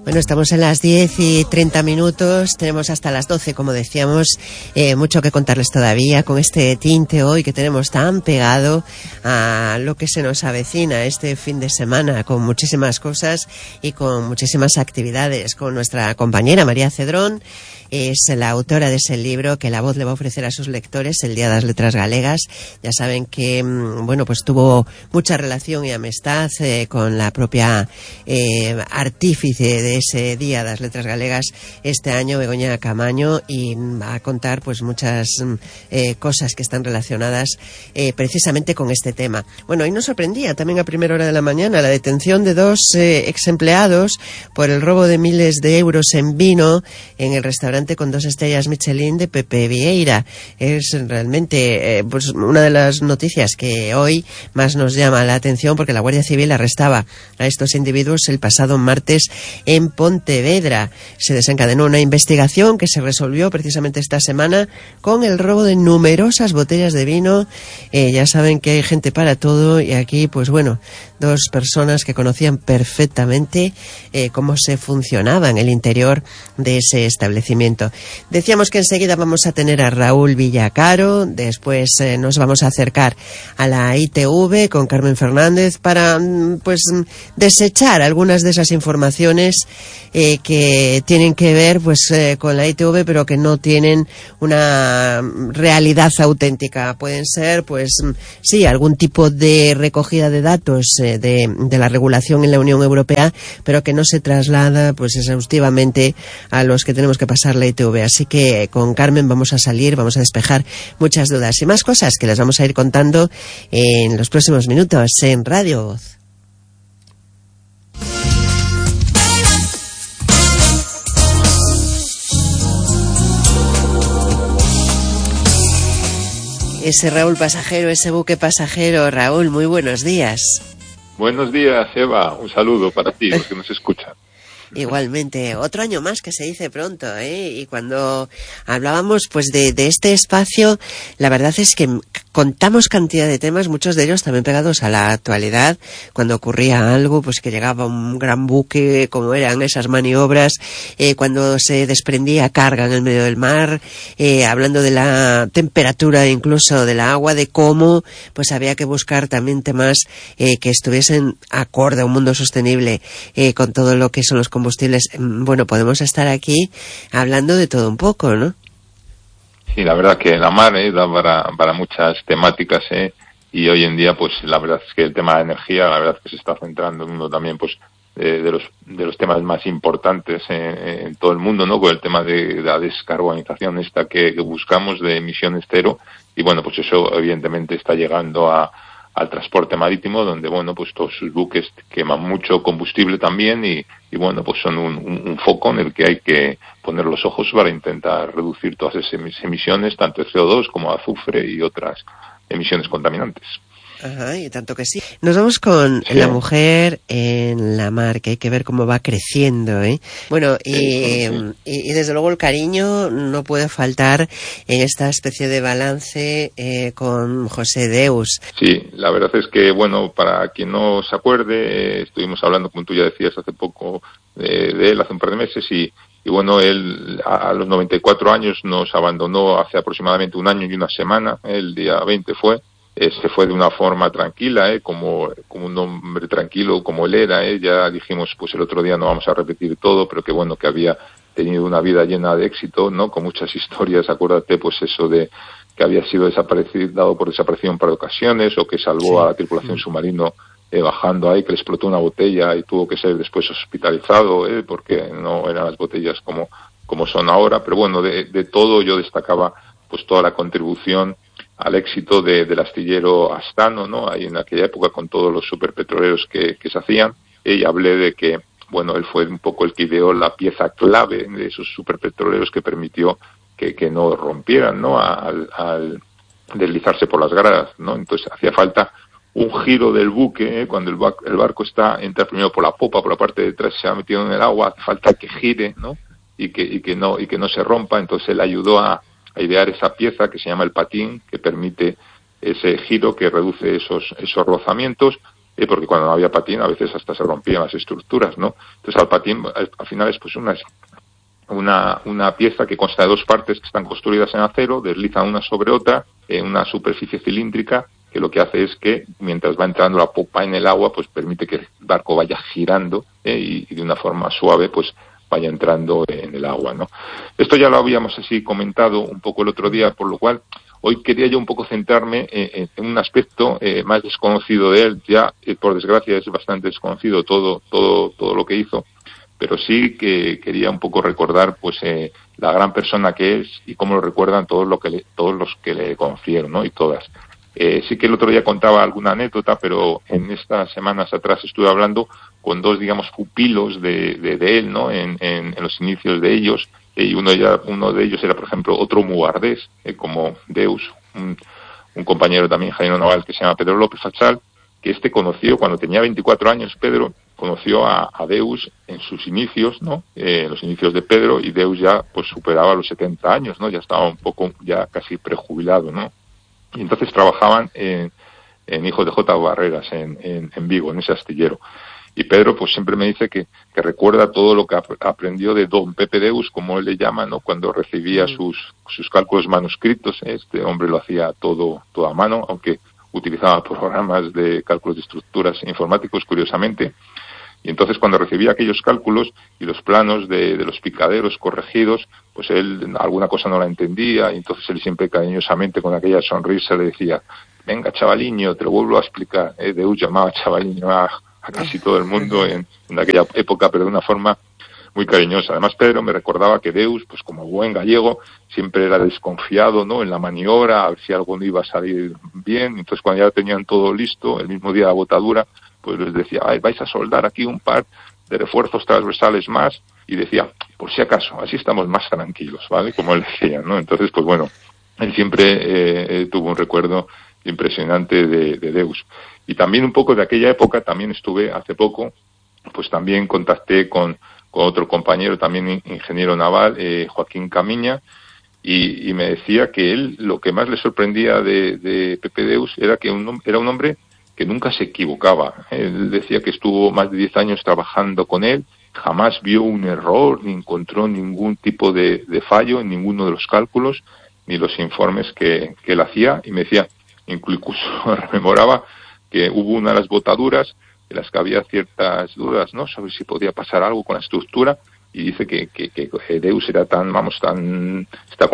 Bueno, estamos en las 10:30, tenemos hasta las 12, como decíamos, mucho que contarles todavía con este tinte hoy que tenemos tan pegado a lo que se nos avecina este fin de semana, con muchísimas cosas y con muchísimas actividades, con nuestra compañera María Cedrón. Es la autora de ese libro que La Voz le va a ofrecer a sus lectores, el Día de las Letras Galegas. Ya saben que, bueno, pues tuvo mucha relación y amistad con la propia artífice de ese Día de las Letras Galegas este año, Begoña Camaño, y va a contar pues muchas cosas que están relacionadas precisamente con este tema. Bueno, y nos sorprendía también a primera hora de la mañana la detención de dos ex empleados por el robo de miles de euros en vino en el restaurante con 2 estrellas Michelin de Pepe Vieira. Es realmente pues una de las noticias que hoy más nos llama la atención, porque la Guardia Civil arrestaba a estos individuos el pasado martes en Pontevedra. Se desencadenó una investigación que se resolvió precisamente esta semana con el robo de numerosas botellas de vino. Ya saben que hay gente para todo, y aquí pues bueno, dos personas que conocían perfectamente cómo se funcionaba en el interior de ese establecimiento. Decíamos que enseguida vamos a tener a Raúl Villacaro, después nos vamos a acercar a la ITV con Carmen Fernández para pues desechar algunas de esas informaciones que tienen que ver pues con la ITV, pero que no tienen una realidad auténtica. Pueden ser pues sí, algún tipo de recogida de datos de la regulación en la Unión Europea, pero que no se traslada pues exhaustivamente a los que tenemos que pasar la ITV. Así que con Carmen vamos a despejar muchas dudas y más cosas que les vamos a ir contando en los próximos minutos en Radio Voz. Ese Raúl pasajero, ese buque pasajero. Raúl, muy buenos días. Buenos días, Eva. Un saludo para ti, los que nos escuchan. Igualmente, otro año más que se dice pronto, y cuando hablábamos pues de este espacio, la verdad es que contamos cantidad de temas, muchos de ellos también pegados a la actualidad, cuando ocurría algo, pues que llegaba un gran buque, como eran esas maniobras, cuando se desprendía carga en el medio del mar, hablando de la temperatura incluso del agua, de cómo pues había que buscar también temas que estuviesen acorde a un mundo sostenible, con todo lo que son los combustibles. Bueno, podemos estar aquí hablando de todo un poco, ¿no? Sí, la verdad que la mar da para muchas temáticas, y hoy en día pues la verdad es que el tema de energía, la verdad es que se está centrando en uno también pues de los temas más importantes en todo el mundo, ¿no? Con el tema de la descarbonización esta que buscamos, de emisiones cero, y bueno, pues eso evidentemente está llegando al transporte marítimo, donde bueno, pues todos sus buques queman mucho combustible también, y bueno, pues son un foco en el que hay que poner los ojos para intentar reducir todas esas emisiones, tanto de CO2 como de azufre y otras emisiones contaminantes. Ajá, y tanto que sí. Nos vamos con La mujer en la mar, que hay que ver cómo va creciendo, Bueno, y desde luego el cariño no puede faltar en esta especie de balance con José Deus. Sí, la verdad es que, bueno, para quien no se acuerde, estuvimos hablando, como tú ya decías, hace poco de él, hace un par de meses, y bueno, él a los 94 años nos abandonó hace aproximadamente un año y una semana, el día 20 fue. Se fue de una forma tranquila, como un hombre tranquilo como él era, Ya dijimos pues el otro día, no vamos a repetir todo, pero que bueno, que había tenido una vida llena de éxito, ¿no? Con muchas historias. Acuérdate pues eso de que había sido dado por desaparición un par de ocasiones, o que salvó a la tripulación submarino bajando ahí, que le explotó una botella y tuvo que ser después hospitalizado, porque no eran las botellas como son ahora. Pero bueno, de todo yo destacaba pues toda la contribución al éxito del astillero Astano, ¿no? Ahí en aquella época, con todos los superpetroleros que se hacían, y hablé de que, bueno, él fue un poco el que ideó la pieza clave de esos superpetroleros que permitió que no rompieran, ¿no? Al deslizarse por las gradas, ¿no? Entonces hacía falta un giro del buque, cuando el barco entra primero por la popa, por la parte de atrás, se ha metido en el agua, hace falta que gire, ¿no? Y que no se rompa. Entonces él ayudó a idear esa pieza que se llama el patín, que permite ese giro, que reduce esos rozamientos. porque cuando no había patín a veces hasta se rompían las estructuras, ¿no? Entonces al patín al final es pues una pieza que consta de dos partes que están construidas en acero, deslizan una sobre otra en una superficie cilíndrica, que lo que hace es que mientras va entrando la popa en el agua, pues permite que el barco vaya girando y de una forma suave pues vaya entrando en el agua, ¿no? Esto ya lo habíamos así comentado un poco el otro día, por lo cual hoy quería yo un poco centrarme en un aspecto más desconocido de él. Ya, por desgracia, es bastante desconocido todo lo que hizo, pero sí que quería un poco recordar pues la gran persona que es y cómo lo recuerdan todos los que le conocieron, ¿no? Y todas. Sí que el otro día contaba alguna anécdota, pero en estas semanas atrás estuve hablando con dos, digamos, pupilos de él, ¿no? En los inicios de ellos, y uno de ellos era, por ejemplo, otro muardés, como Deus, un compañero también, ingeniero naval, que se llama Pedro López Fachal, que conoció, cuando tenía 24 años, Pedro, conoció a Deus en sus inicios, ¿no? En los inicios de Pedro, y Deus ya, pues, superaba los 70 años, ¿no? Ya estaba un poco, ya casi prejubilado, ¿no? Y entonces trabajaban en Hijos de J. Barreras, en Vigo, en ese astillero. Y Pedro pues siempre me dice que recuerda todo lo que aprendió de don Pepe Deus, como él le llama, ¿no? Cuando recibía sus cálculos manuscritos. Este hombre lo hacía todo a mano, aunque utilizaba programas de cálculos de estructuras informáticos, curiosamente. Y entonces cuando recibía aquellos cálculos y los planos de los picaderos corregidos, pues él alguna cosa no la entendía, y entonces él siempre cariñosamente con aquella sonrisa le decía: venga, chavaliño, te lo vuelvo a explicar. Deus llamaba chavaliño a casi todo el mundo en aquella época, pero de una forma muy cariñosa. Además, Pedro me recordaba que Deus, pues como buen gallego, siempre era desconfiado, ¿no? En la maniobra, a ver si algo no iba a salir bien. Entonces, cuando ya tenían todo listo, el mismo día de la botadura, pues les decía: vais a soldar aquí un par de refuerzos transversales más, y decía, por si acaso, así estamos más tranquilos, ¿vale? Como él decía, ¿no? Entonces, pues bueno, él siempre tuvo un recuerdo impresionante de Deus. Y también un poco de aquella época, también estuve hace poco, pues también contacté con otro compañero, también ingeniero naval, Joaquín Camiña, y me decía que él, lo que más le sorprendía de Pepe Deus era que era un hombre que nunca se equivocaba. Él decía que estuvo más de 10 años trabajando con él, jamás vio un error, ni encontró ningún tipo de fallo en ninguno de los cálculos, ni los informes que él hacía, y me decía, incluso rememoraba que hubo una de las botaduras en las que había ciertas dudas, ¿no?, sobre si podía pasar algo con la estructura, y dice que Deus era está